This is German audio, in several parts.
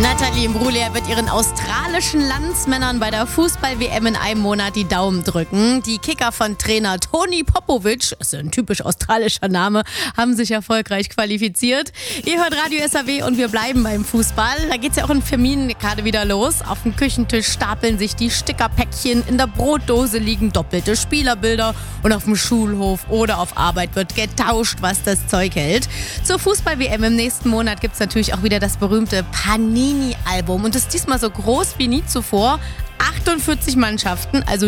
Nathalie Imbruglia wird ihren australischen Landsmännern bei der Fußball-WM in einem Monat die Daumen drücken. Die Kicker von Trainer Tony Popovic, das ist ein typisch australischer Name, haben sich erfolgreich qualifiziert. Ihr hört Radio SAW und wir bleiben beim Fußball. Da geht's ja auch in Firminen gerade wieder los. Auf dem Küchentisch stapeln sich die Stickerpäckchen, in der Brotdose liegen doppelte Spielerbilder und auf dem Schulhof oder auf Arbeit wird getauscht, was das Zeug hält. Zur Fußball-WM im nächsten Monat gibt's natürlich auch wieder das berühmte Panini-Album und ist diesmal so groß wie nie zuvor. 48 Mannschaften, also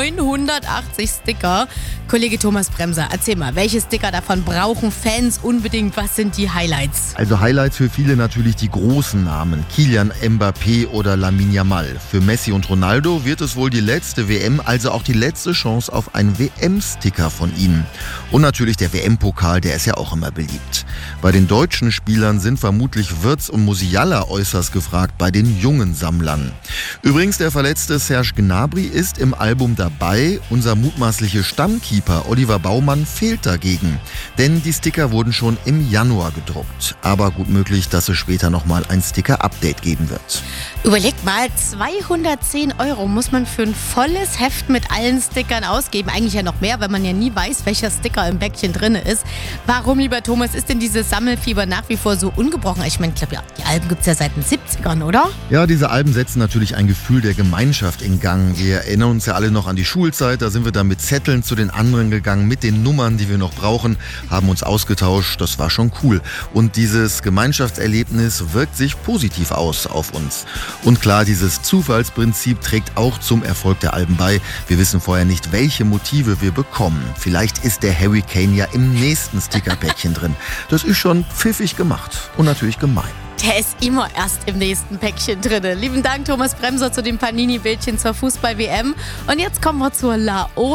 980 Sticker. Kollege Thomas Bremser, erzähl mal, welche Sticker davon brauchen Fans unbedingt? Was sind die Highlights? Also Highlights für viele natürlich die großen Namen. Kylian Mbappé oder Lamine Yamal. Für Messi und Ronaldo wird es wohl die letzte WM, also auch die letzte Chance auf einen WM-Sticker von ihnen. Und natürlich der WM-Pokal, der ist ja auch immer beliebt. Bei den deutschen Spielern sind vermutlich Wirtz und Musiala äußerst gefragt, bei den jungen Sammlern. Übrigens, der verletzte Serge Gnabry ist im Album dabei. Unser mutmaßlicher Stammkeeper Oliver Baumann fehlt dagegen. Denn die Sticker wurden schon im Januar gedruckt. Aber gut möglich, dass es später nochmal ein Sticker-Update geben wird. Überlegt mal, 210 € muss man für ein volles Heft mit allen Stickern ausgeben. Eigentlich ja noch mehr, weil man ja nie weiß, welcher Sticker im Päckchen drin ist. Warum, lieber Thomas, ist denn dieses Sammelfieber nach wie vor so ungebrochen? Ich meine, ja, die Alben gibt es ja seit den 70ern, oder? Ja, diese Alben setzen natürlich ein Gefühl der Gemeinschaft in Gang. Wir erinnern uns ja alle noch an die Schulzeit. Da sind wir dann mit Zetteln zu den anderen gegangen, mit den Nummern, die wir noch brauchen, haben uns ausgetauscht. Das war schon cool. Und dieses Gemeinschaftserlebnis wirkt sich positiv aus auf uns. Und klar, dieses Zufallsprinzip trägt auch zum Erfolg der Alben bei. Wir wissen vorher nicht, welche Motive wir bekommen. Vielleicht ist der Harry Kane ja im nächsten Stickerpäckchen drin. Das ist schon pfiffig gemacht und natürlich gemein. Der ist immer erst im nächsten Päckchen drin. Lieben Dank, Thomas Bremser, zu den Panini-Bildchen zur Fußball-WM. Und jetzt kommen wir zur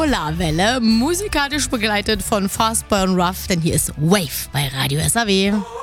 Laola-Welle, musikalisch begleitet von Fastboy und Ruff, denn hier ist Wave bei Radio SAW.